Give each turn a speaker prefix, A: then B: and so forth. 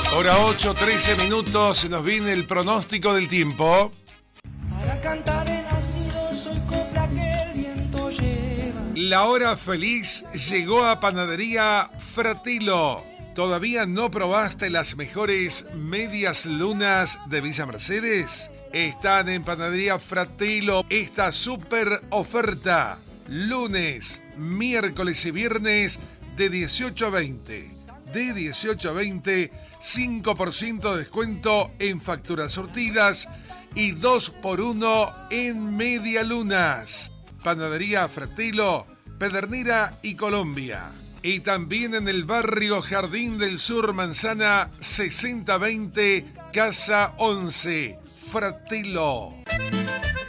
A: Hora 8, 13 minutos, se nos viene el pronóstico del tiempo.
B: Para cantar he nacido, soy copla que el viento lleva.
A: La hora feliz llegó a Panadería Fratilo. ¿Todavía no probaste las mejores medias lunas de Villa Mercedes? Están en Panadería Fratilo esta super oferta. Lunes, miércoles y viernes de 18 a 20. De 18 a 20, 5% de descuento en facturas surtidas y 2x1 en medialunas. Panadería Fratilo, Pedernera y Colombia. Y también en el barrio Jardín del Sur, Manzana 6020, Casa 11. Fratilo.